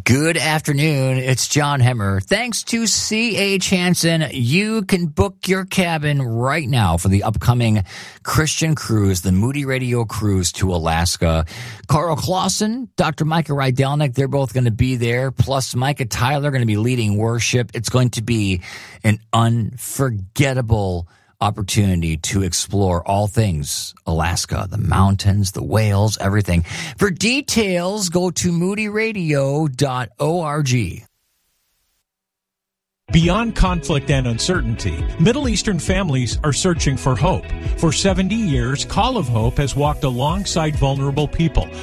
Good afternoon. It's John Hemmer. Thanks to C.H. Hansen, you can book your cabin right now for the upcoming Christian cruise, the Moody Radio Cruise to Alaska. Carl Clausen, Dr. Micah Rydelnik, they're both going to be there, plus Micah Tyler going to be leading worship. It's going to be an unforgettable opportunity to explore all things Alaska, the mountains, the whales, everything. For details, go to moodyradio.org. Beyond conflict and uncertainty, Middle Eastern families are searching for hope. For 70 years, Call of Hope has walked alongside vulnerable people,